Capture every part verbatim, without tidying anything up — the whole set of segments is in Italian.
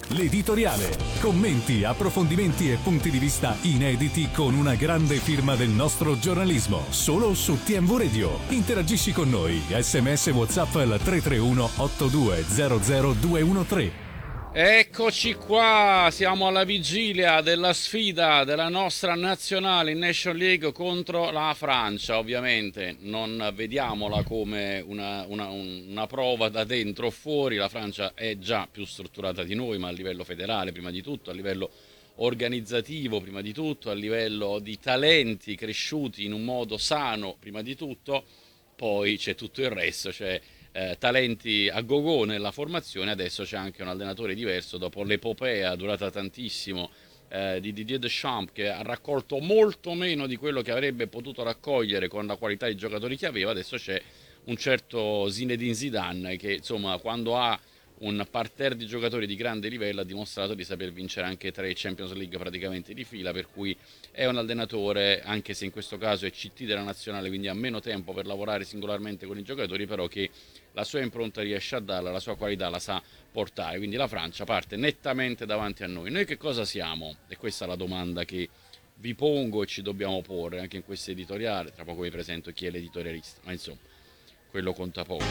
l'editoriale. Commenti, approfondimenti e punti di vista inediti con una grande firma del nostro giornalismo. Solo su T M V Radio. Interagisci con noi. S M S WhatsApp al tre tre uno otto due zero zero due uno tre. Eccoci qua, siamo alla vigilia della sfida della nostra nazionale in Nation League contro la Francia. Ovviamente non vediamola come una, una, una prova da dentro o fuori, la Francia è già più strutturata di noi, ma a livello federale prima di tutto, a livello organizzativo prima di tutto, a livello di talenti cresciuti in un modo sano prima di tutto, poi c'è tutto il resto, cioè Eh, talenti a go-go nella formazione. Adesso c'è anche un allenatore diverso dopo l'epopea durata tantissimo eh, di Didier Deschamps, che ha raccolto molto meno di quello che avrebbe potuto raccogliere con la qualità di giocatori che aveva. Adesso c'è un certo Zinedine Zidane che, insomma, quando ha un parterre di giocatori di grande livello ha dimostrato di saper vincere anche tre Champions League praticamente di fila, per cui è un allenatore, anche se in questo caso è C T della nazionale, quindi ha meno tempo per lavorare singolarmente con i giocatori, però che la sua impronta riesce a darla, la sua qualità la sa portare. Quindi la Francia parte nettamente davanti a noi. Noi che cosa siamo? E questa è la domanda che vi pongo e ci dobbiamo porre anche in questo editoriale. Tra poco vi presento chi è l'editorialista, ma insomma, quello conta poco.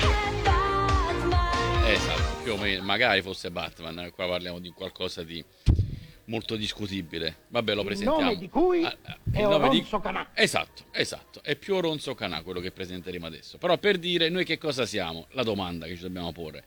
Esatto, più o meno, magari fosse Batman, qua parliamo di qualcosa di molto discutibile. Vabbè, lo presentiamo. Il nome di cui ah, ah, è Oronzo di... Canà. Esatto, esatto, è più Oronzo Canà quello che presenteremo adesso. Però per dire noi che cosa siamo, la domanda che ci dobbiamo porre.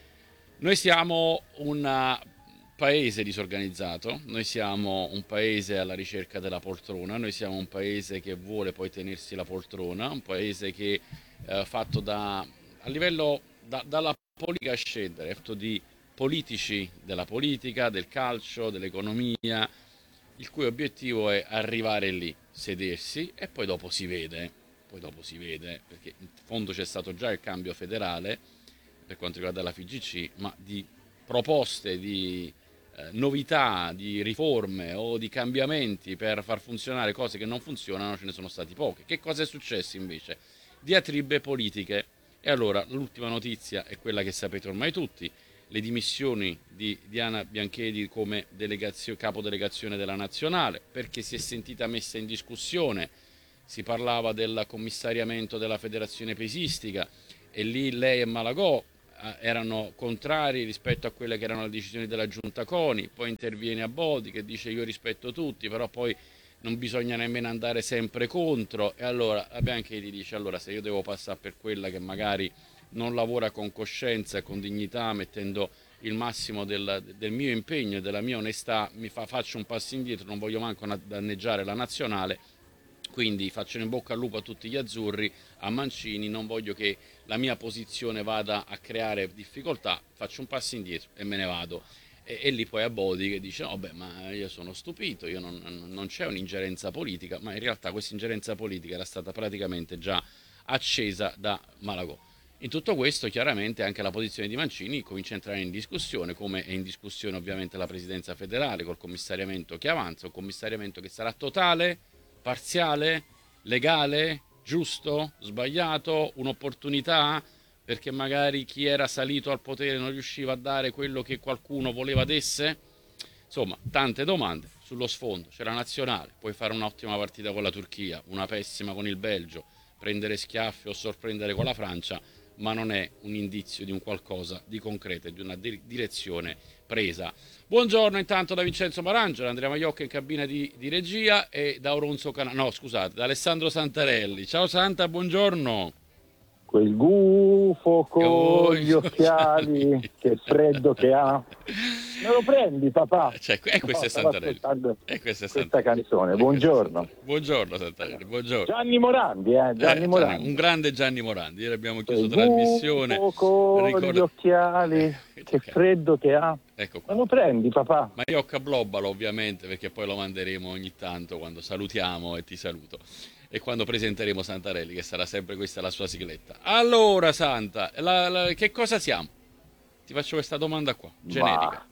Noi siamo un paese disorganizzato, noi siamo un paese alla ricerca della poltrona, noi siamo un paese che vuole poi tenersi la poltrona, un paese che è fatto da, a livello da, dalla politica a scendere, fatto di politici della politica, del calcio, dell'economia, il cui obiettivo è arrivare lì, sedersi e poi dopo si vede, poi dopo si vede, perché in fondo c'è stato già il cambio federale per quanto riguarda la F I G C, ma di proposte, di eh, novità, di riforme o di cambiamenti per far funzionare cose che non funzionano ce ne sono stati poche. Che cosa è successo invece? Diatribe politiche. E allora l'ultima notizia è quella che sapete ormai tutti, le dimissioni di Diana Bianchedi come delegazio, capodelegazione della nazionale, perché si è sentita messa in discussione, si parlava del commissariamento della federazione pesistica e lì lei e Malagò eh, erano contrari rispetto a quelle che erano le decisioni della giunta CONI, poi interviene Abodi che dice io rispetto tutti, però poi non bisogna nemmeno andare sempre contro, e allora la Bianchedi dice allora se io devo passare per quella che magari non lavora con coscienza e con dignità, mettendo il massimo del, del mio impegno e della mia onestà, mi fa, faccio un passo indietro, non voglio manco danneggiare la nazionale, quindi faccio in bocca al lupo a tutti gli azzurri, a Mancini, non voglio che la mia posizione vada a creare difficoltà, faccio un passo indietro e me ne vado. E, e lì poi Abodi che dice no beh ma io sono stupito, io non, non c'è un'ingerenza politica, ma in realtà questa ingerenza politica era stata praticamente già accesa da Malagò. In tutto questo chiaramente anche la posizione di Mancini comincia a entrare in discussione, come è in discussione ovviamente la presidenza federale col commissariamento che avanza, un commissariamento che sarà totale, parziale, legale, giusto, sbagliato, un'opportunità, perché magari chi era salito al potere non riusciva a dare quello che qualcuno voleva desse? Insomma, tante domande. Sullo sfondo c'è la nazionale, puoi fare un'ottima partita con la Turchia, una pessima con il Belgio, prendere schiaffi o sorprendere con la Francia, ma non è un indizio di un qualcosa di concreto e di una di- direzione presa. Buongiorno intanto da Vincenzo Marangelo, Andrea Maiocca in cabina di, di regia e da Oronzo Canà, no scusate, da Alessandro Santarelli. Ciao Santa, buongiorno. Quel gufo con oh, gli occhiali, che freddo che ha. Me lo prendi papà? Cioè, e questo no, è Santarelli. E questa è Santarelli. Questa canzone, buongiorno. Buongiorno Santarelli, buongiorno. Gianni Morandi, eh, Gianni eh, Morandi. Gianni, un grande Gianni Morandi, ieri abbiamo chiuso Quel trasmissione. Gufo con Ricordo... gli occhiali, che freddo che ha. Ecco qua. Me lo prendi papà? Maiocca Blobbalo ovviamente, perché poi lo manderemo ogni tanto quando salutiamo e ti saluto. E quando presenteremo Santarelli, che sarà sempre questa la sua sigletta. Allora Santa, la, la, che cosa siamo? Ti faccio questa domanda qua, generica.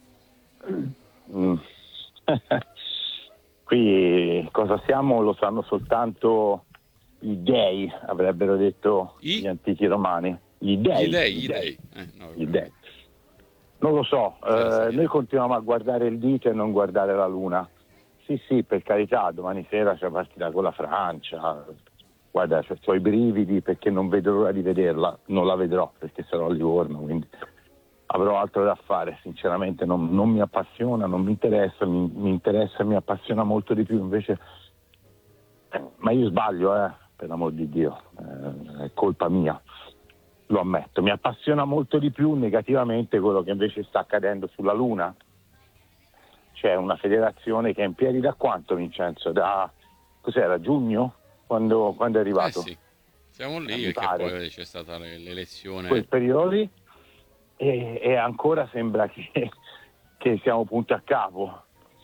Mm. Qui cosa siamo lo sanno soltanto i dei, avrebbero detto I? gli antichi romani. Gli dei. Gli dei, gli gli dei. dei. Eh, no, gli dei. Non lo so, eh, noi continuiamo a guardare il dito e non guardare la luna. Sì, sì, per carità, domani sera c'è partita con la Francia. Guarda, ho i brividi perché non vedo l'ora di vederla. Non la vedrò perché sarò a Livorno, quindi avrò altro da fare. Sinceramente non, non mi appassiona, non mi interessa, mi, mi interessa e mi appassiona molto di più invece. Eh, ma io sbaglio, eh, per l'amor di Dio, eh, è colpa mia. Lo ammetto, mi appassiona molto di più negativamente quello che invece sta accadendo sulla Luna. C'è una federazione che è in piedi da quanto, Vincenzo? Da cos'era, giugno? Quando, quando è arrivato? Eh sì, siamo lì Mi perché pare. poi c'è stata l'elezione. Quel periodo lì, e, e ancora sembra che, che siamo punto a capo.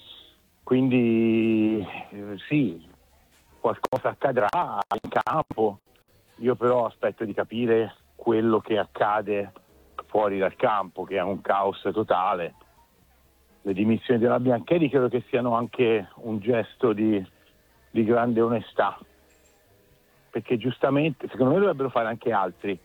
Quindi eh, sì, qualcosa accadrà in campo. Io però aspetto di capire quello che accade fuori dal campo, che è un caos totale. Le dimissioni della Biancheri credo che siano anche un gesto di, di grande onestà, perché giustamente, secondo me dovrebbero fare anche altri,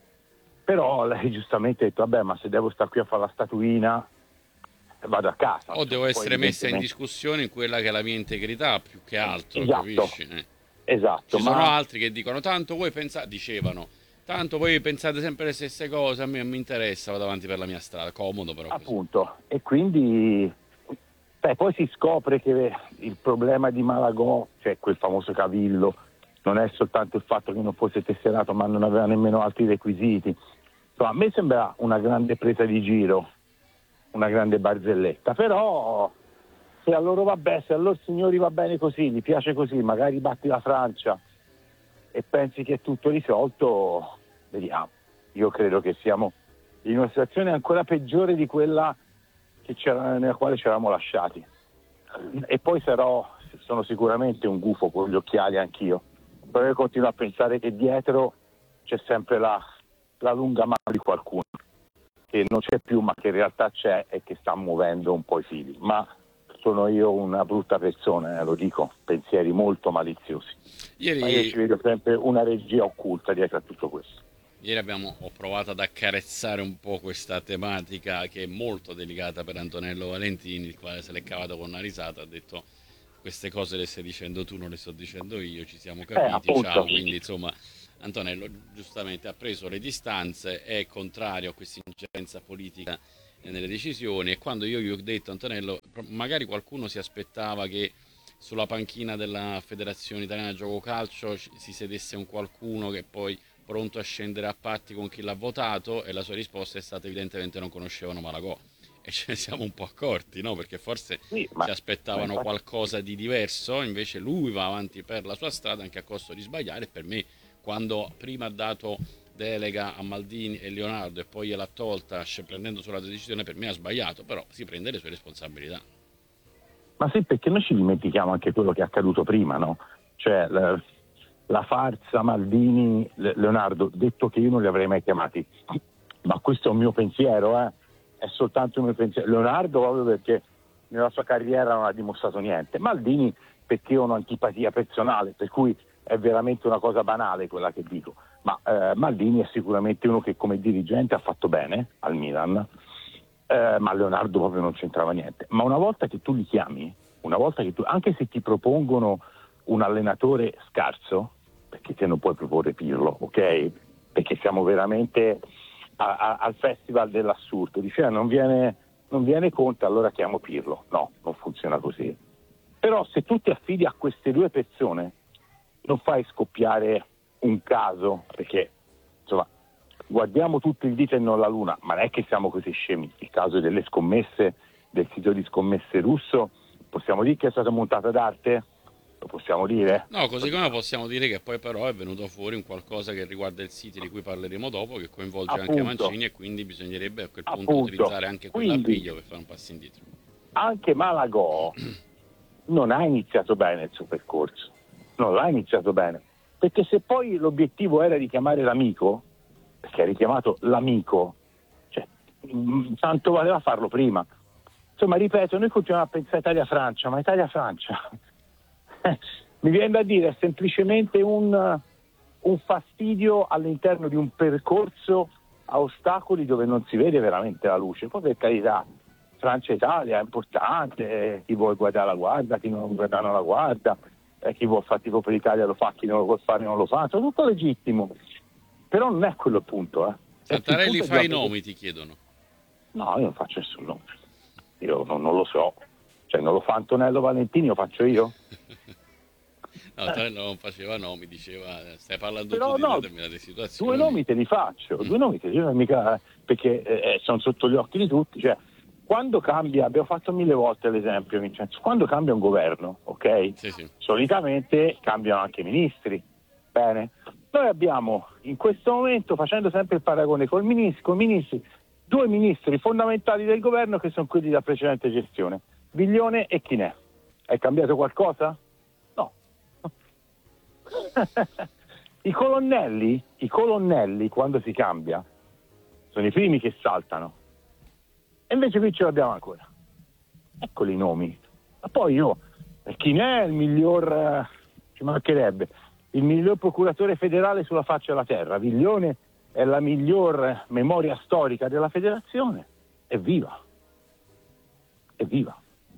però lei giustamente ha detto, vabbè, ma se devo stare qui a fare la statuina vado a casa. O devo Poi, essere messa in evidentemente... discussione in quella che è la mia integrità più che altro, Esatto. capisci? Eh. Esatto, Ci ma... sono altri che dicono, tanto voi pensate, dicevano, tanto voi pensate sempre le stesse cose, a me non mi interessa, vado avanti per la mia strada, comodo però così. Appunto, e quindi beh, poi si scopre che il problema di Malagò, cioè quel famoso cavillo, non è soltanto il fatto che non fosse tesserato, ma non aveva nemmeno altri requisiti. Insomma, a me sembra una grande presa di giro, una grande barzelletta, però se a loro va bene, se a loro signori va bene così, gli piace così, magari batti la Francia e pensi che è tutto risolto, vediamo. Io credo che siamo in una situazione ancora peggiore di quella che c'era, nella quale ci eravamo lasciati. E poi sarò, sono sicuramente un gufo con gli occhiali anch'io, però io continuo a pensare che dietro c'è sempre la, la lunga mano di qualcuno che non c'è più ma che in realtà c'è e che sta muovendo un po' i fili. Ma sono io una brutta persona, eh, lo dico, pensieri molto maliziosi. Ieri... Ma io ci vedo sempre una regia occulta dietro a tutto questo. Ieri abbiamo, ho provato ad accarezzare un po' questa tematica che è molto delicata per Antonello Valentini, il quale se l'è cavato con una risata, ha detto queste cose le stai dicendo tu, non le sto dicendo io, ci siamo capiti, eh, ciao. Quindi insomma Antonello giustamente ha preso le distanze, è contrario a questa ingerenza politica nelle decisioni, e quando io gli ho detto, Antonello, magari qualcuno si aspettava che sulla panchina della Federazione Italiana Gioco Calcio si sedesse un qualcuno che poi pronto a scendere a patti con chi l'ha votato, e la sua risposta è stata evidentemente non conoscevano Malagò, e ce ne siamo un po' accorti, no? Perché forse sì, ma, si aspettavano ma qualcosa di diverso, invece lui va avanti per la sua strada anche a costo di sbagliare. Per me, quando prima ha dato delega a Maldini e Leonardo e poi gliel'ha tolta prendendo sulla decisione, per me ha sbagliato, però si prende le sue responsabilità. Ma sì, perché noi ci dimentichiamo anche quello che è accaduto prima, no? Cioè la, la farsa Maldini, Leonardo, detto che io non li avrei mai chiamati, ma questo è un mio pensiero, eh? È soltanto un mio pensiero. Leonardo proprio perché nella sua carriera non ha dimostrato niente, Maldini perché ho un'antipatia personale, per cui è veramente una cosa banale quella che dico, ma eh, Maldini è sicuramente uno che come dirigente ha fatto bene al Milan, eh, ma Leonardo proprio non c'entrava niente. Ma una volta che tu li chiami, una volta che tu, anche se ti propongono un allenatore scarso, perché te non puoi proporre Pirlo, ok? Perché siamo veramente a, a, al festival dell'assurdo, dice non viene, non viene Conte, allora chiamo Pirlo. No, non funziona così. Però se tu ti affidi a queste due persone non fai scoppiare un caso, perché insomma guardiamo tutto il dito e non la luna, ma non è che siamo così scemi. Il caso delle scommesse, del sito di scommesse russo, possiamo dire che è stata montata d'arte? Lo possiamo dire? No, così come possiamo dire che poi però è venuto fuori un qualcosa che riguarda il City, di cui parleremo dopo, che coinvolge Appunto. anche Mancini, e quindi bisognerebbe a quel punto Appunto. utilizzare anche quell'appiglio per fare un passo indietro. Anche Malagò non ha iniziato bene il suo percorso, non l'ha iniziato bene, perché se poi l'obiettivo era richiamare l'amico, perché ha richiamato l'amico, cioè, mh, tanto valeva farlo prima. Insomma, ripeto, noi continuiamo a pensare Italia-Francia, ma Italia-Francia mi viene da dire è semplicemente un, un fastidio all'interno di un percorso a ostacoli dove non si vede veramente la luce. Poi per carità, Francia-Italia è importante, chi vuole guardare la guarda, chi non vuole guardare non la guarda, eh, chi vuole fare tipo per l'Italia lo fa, chi non lo vuole fare non lo fa, è tutto legittimo, però non è quello il punto. Eh. Santarelli punto fa i da... nomi, ti chiedono. No, io non faccio nessun nome, io non, non lo so, cioè non lo fa Antonello Valentini, lo faccio io? No, Antonello non faceva nomi, diceva stai parlando però tu di no, determinate situazioni. Due nomi te li faccio, Mm. due nomi te li faccio, mica, perché eh, sono sotto gli occhi di tutti, cioè quando cambia, abbiamo fatto mille volte l'esempio Vincenzo, quando cambia un governo, ok? Sì, sì. Solitamente cambiano anche i ministri, bene? Noi abbiamo in questo momento, facendo sempre il paragone col ministro, con i ministri, due ministri fondamentali del governo che sono quelli della precedente gestione, Viglione e Chinè. È cambiato qualcosa? No. I colonnelli, i colonnelli quando si cambia sono i primi che saltano. E invece qui ce l'abbiamo ancora. Eccoli i nomi. Ma poi io, chi ne è il miglior, eh, ci mancherebbe, il miglior procuratore federale sulla faccia della terra? Viglione è la miglior memoria storica della federazione. Evviva! Evviva!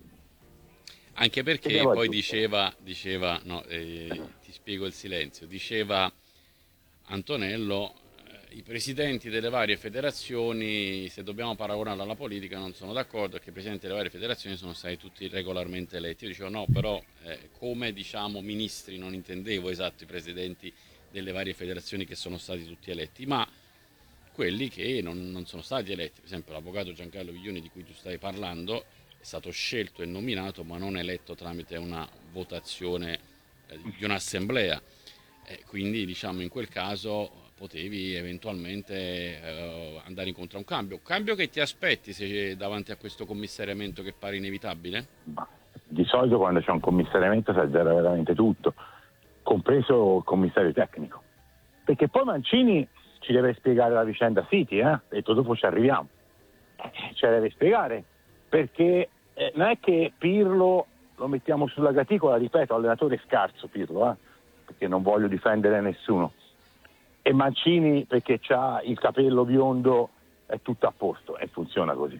Anche perché poi diceva, diceva no, eh, ti spiego il silenzio, diceva Antonello, i presidenti delle varie federazioni, se dobbiamo paragonarla alla politica, non sono d'accordo perché i presidenti delle varie federazioni sono stati tutti regolarmente eletti. Io dicevo no, però eh, come diciamo ministri non intendevo esatto i presidenti delle varie federazioni che sono stati tutti eletti, ma quelli che non, non sono stati eletti. Per esempio l'avvocato Giancarlo Viglioni di cui tu stai parlando è stato scelto e nominato ma non eletto tramite una votazione eh, di un'assemblea. Eh, quindi diciamo in quel caso potevi eventualmente eh, andare incontro a un cambio. Cambio che ti aspetti se davanti a questo commissariamento che pare inevitabile? Di solito quando c'è un commissariamento si azzera veramente tutto, compreso il commissario tecnico. Perché poi Mancini ci deve spiegare la vicenda City, eh? E dopo ci arriviamo. Ci deve spiegare, perché eh, non è che Pirlo lo mettiamo sulla graticola, ripeto, allenatore scarso Pirlo, eh? Perché non voglio difendere nessuno. E Mancini perché ha il capello biondo è tutto a posto e funziona così.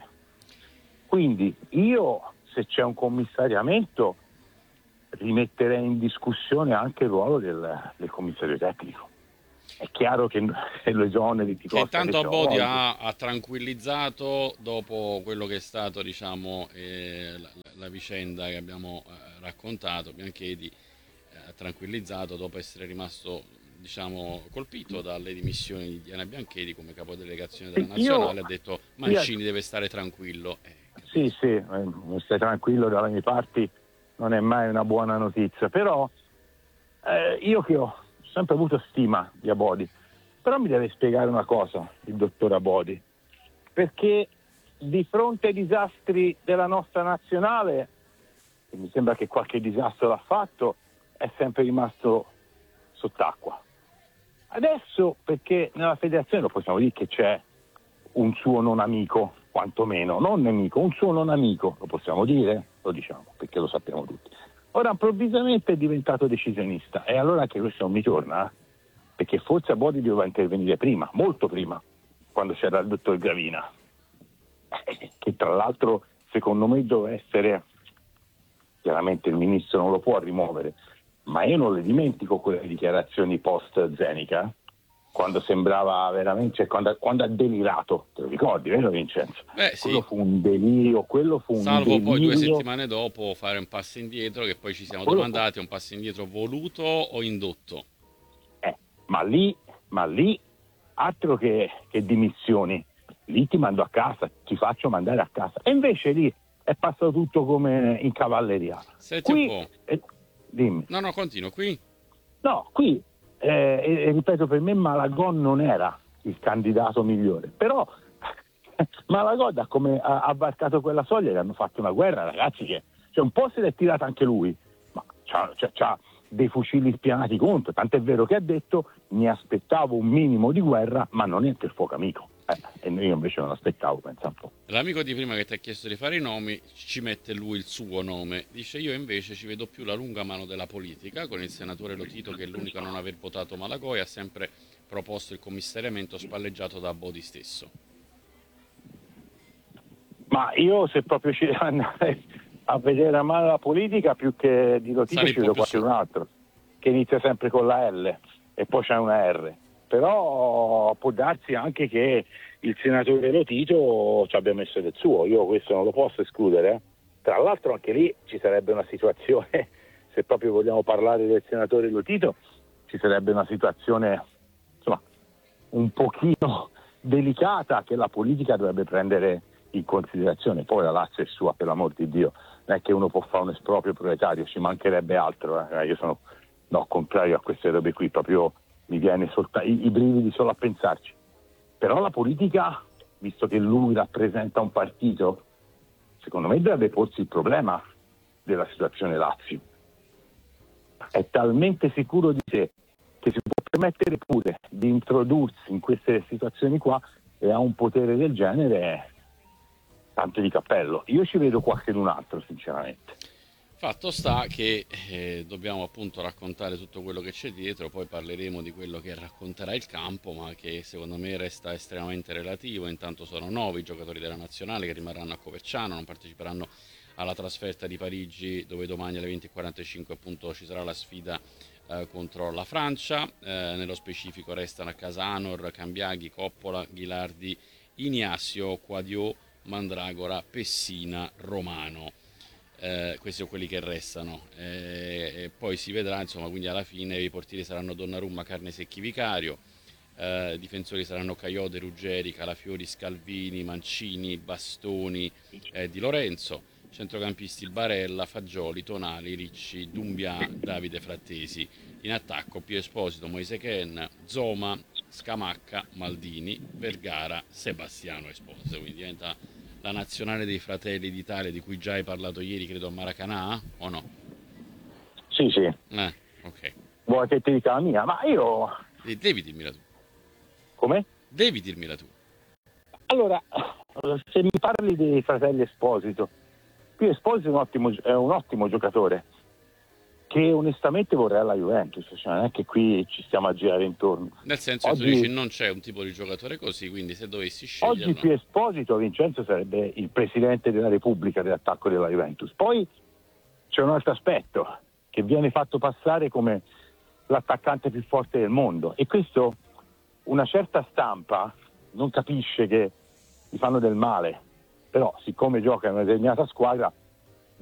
Quindi io, se c'è un commissariamento, rimetterei in discussione anche il ruolo del, del commissario tecnico. È chiaro che lo esoneri di che intanto Abodi ha, ha tranquillizzato dopo quello che è stato diciamo eh, la, la vicenda che abbiamo eh, raccontato. Bianchedi eh, ha tranquillizzato dopo essere rimasto diciamo colpito dalle dimissioni di Diana Bianchedi come capodelegazione della nazionale. Io, ha detto Mancini io, deve stare tranquillo. Eh, sì sì, eh, stai tranquillo dalle mie parti, non è mai una buona notizia, però eh, io che ho sempre avuto stima di Abodi, però mi deve spiegare una cosa il dottor Abodi, perché di fronte ai disastri della nostra nazionale, e mi sembra che qualche disastro l'ha fatto, è sempre rimasto sott'acqua. Adesso, perché nella federazione lo possiamo dire che c'è un suo non amico, quantomeno, non nemico, un suo non amico, lo possiamo dire? Lo diciamo, perché lo sappiamo tutti. Ora improvvisamente è diventato decisionista e allora anche questo non mi torna, eh? Perché forse Abodi doveva intervenire prima, molto prima, quando c'era il dottor Gravina, eh, che tra l'altro secondo me doveva essere, chiaramente il ministro non lo può rimuovere, ma io non le dimentico quelle dichiarazioni post Zenica, quando sembrava veramente, cioè quando, quando ha delirato, te lo ricordi, vero Vincenzo? Beh, sì. Quello fu un delirio, quello fu un Salvo delirio. Poi due settimane dopo fare un passo indietro, che poi ci siamo quello domandati, fu... un passo indietro voluto o indotto? Eh, ma lì, ma lì, altro che, che dimissioni, lì ti mando a casa, ti faccio mandare a casa. E invece lì è passato tutto come in cavalleria. Senti qui, un po'. Eh, dimmi. No, no, continuo, qui? No, qui, eh, e, e ripeto, per me Malagòn non era il candidato migliore, però Malagòn da come ha, ha varcato quella soglia gli hanno fatto una guerra, ragazzi, che cioè, un po' se l'è tirata anche lui, ma c'ha, c'ha, c'ha dei fucili spianati contro, tant'è vero che ha detto mi aspettavo un minimo di guerra, ma non niente il fuoco amico. Eh, e io invece non aspettavo, pensa un po'. L'amico di prima che ti ha chiesto di fare i nomi ci mette lui il suo nome, dice io invece ci vedo più la lunga mano della politica con il senatore Lotito che è l'unico a non aver votato Malagò e ha sempre proposto il commissariamento spalleggiato da Abodi stesso. Ma io se proprio ci devo andare a vedere a mano la politica, più che di Lotito ci vedo qualcun altro, che inizia sempre con la L e poi c'è una R. Però può darsi anche che il senatore Lotito ci abbia messo del suo, io questo non lo posso escludere. Eh. Tra l'altro anche lì ci sarebbe una situazione, se proprio vogliamo parlare del senatore Lotito, ci sarebbe una situazione insomma un pochino delicata che la politica dovrebbe prendere in considerazione. Poi la Lazio è sua, per l'amor di Dio, non è che uno può fare un esproprio proletario, ci mancherebbe altro, eh. Io sono no, contrario a queste robe qui, proprio mi viene solta- i, i brividi solo a pensarci. Però la politica, visto che lui rappresenta un partito, secondo me dovrebbe porsi il problema della situazione Lazio. È talmente sicuro di sé che si può permettere pure di introdursi in queste situazioni qua e ha un potere del genere, tanto di cappello. Io ci vedo qualcun altro, sinceramente. Fatto sta che eh, dobbiamo appunto raccontare tutto quello che c'è dietro, poi parleremo di quello che racconterà il campo, ma che secondo me resta estremamente relativo. Intanto sono nove i giocatori della nazionale che rimarranno a Coverciano, non parteciperanno alla trasferta di Parigi, dove domani alle venti e quarantacinque appunto ci sarà la sfida eh, contro la Francia. Eh, nello specifico restano a casa Anor, Cambiaghi, Coppola, Ghilardi, Iniasio, Quadio, Mandragora, Pessina, Romano. Eh, questi sono quelli che restano, eh, e poi si vedrà, insomma, quindi alla fine i portieri saranno Donnarumma, Carnesecchi, Vicario, eh, difensori saranno Caiote, Ruggeri, Calafiori, Scalvini, Mancini, Bastoni, eh, Di Lorenzo, centrocampisti il Barella, Fagioli, Tonali, Ricci, Dumbia, Davide Frattesi. In attacco Pio Esposito, Moise Ken, Zoma, Scamacca, Maldini, Vergara, Sebastiano Esposito. Quindi diventa la nazionale dei Fratelli d'Italia, di cui già hai parlato ieri, credo a Maracanã, o no? Sì, sì. Eh, ok. Vuoi che ti dica la mia? Ma io... Devi dirmela tu. Come? Devi dirmela tu. Allora, se mi parli dei Fratelli Esposito, Pio Esposito è un ottimo, è un ottimo giocatore, che onestamente vorrei alla Juventus, cioè non è che qui ci stiamo a girare intorno. Nel senso oggi, che tu dici non c'è un tipo di giocatore così, quindi se dovessi scegliere... Oggi Pio Esposito, Vincenzo, sarebbe il presidente della Repubblica dell'attacco della Juventus. Poi c'è un altro aspetto, che viene fatto passare come l'attaccante più forte del mondo, e questo una certa stampa non capisce che gli fanno del male, però siccome gioca in una determinata squadra